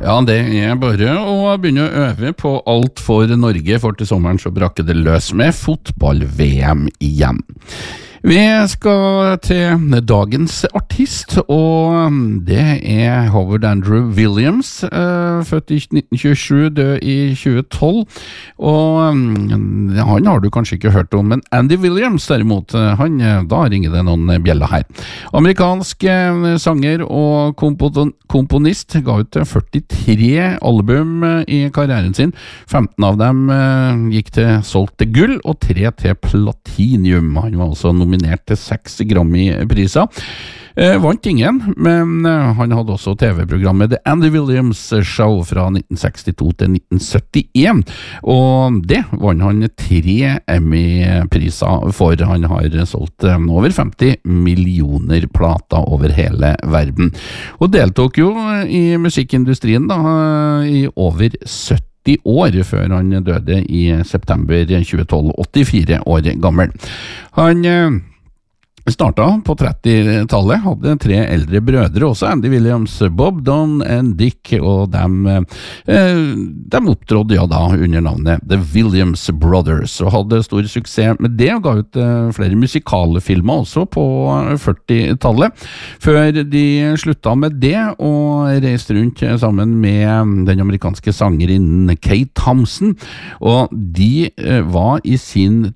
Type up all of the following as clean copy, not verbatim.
Ja, det bare å begynne å øve på alt for Norge, for til sommeren så braker det løs med fotball-VM igjen. Vi skal til dagens artist, og det Howard Andrew Williams, født i 1927, død i 2012, og han har du kanskje ikke hørt om, men Andy Williams derimot, da ringer det noen bjeller her. Amerikansk sanger og komponist, ga ut 43 album i karrieren sin, 15 av dem gikk til solgt til gull, og 3 til platinium. Han var også nominert til 6 Grammy-priser. Vant ingen, men han hadde også TV-programmet The Andy Williams Show fra 1962 til 1971, og det vant han 3 Emmy-priser for. Han har solgt over 50 millioner plater over hele verden, og deltok jo i musikkindustrien da, i over 70 år før han døde i september 2012, 84 år gammel. Han startet på 30-tallet, hadde 3 eldre brødre også, Andy Williams, Bob, Don og Dick, og de opptrådde da under navnet The Williams Brothers, og hadde stor suksess med det, og ga ut flere musikalfilmer også på 40-tallet, før de sluttet med det, og reiste rundt sammen med den amerikanske sangerinnen Kate Thompson, og de var i sin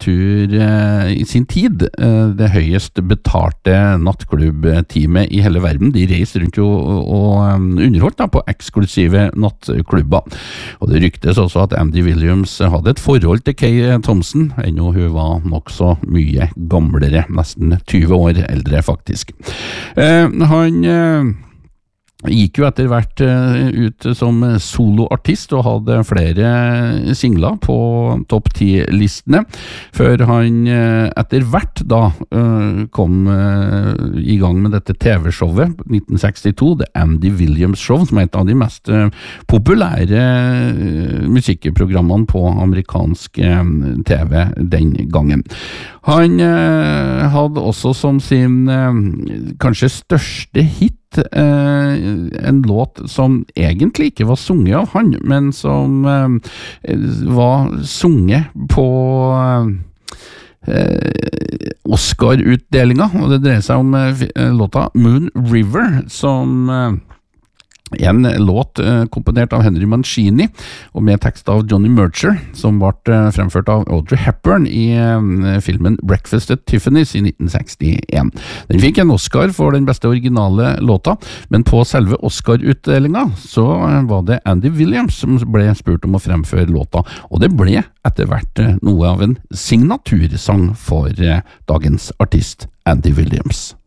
tid det høyest betalte nattklubbteamet i hele verden. De reiste rundt og underholdt da, på eksklusive nattklubber. Og det ryktes også at Andy Williams hadde et forhold til Kay Thompson, ennå hun var nok så mye gamlere, nesten 20 år eldre faktisk. Han gikk jo etter hvert ut som soloartist og hadde flere singler på topp 10-listene, før han etter hvert da kom i gang med dette TV-showet 1962, The Andy Williams Show, som et av de mest populære musikkeprogrammene på amerikansk TV den gangen. Han hadde også som sin kanskje største hit en låt som egentlig ikke var sunget av han, men som var sunget på Oscar-utdelinga, og det dreier seg om låta Moon River, som en låt komponert av Henry Mancini og med tekst av Johnny Mercer, som ble fremført av Audrey Hepburn i filmen Breakfast at Tiffany's i 1961. Den fikk en Oscar for den beste originale låta, men på selve Oscar-utdelinga så var det Andy Williams som ble spurt om å fremføre låta, og det ble etter hvert noe av en signatursang for dagens artist Andy Williams.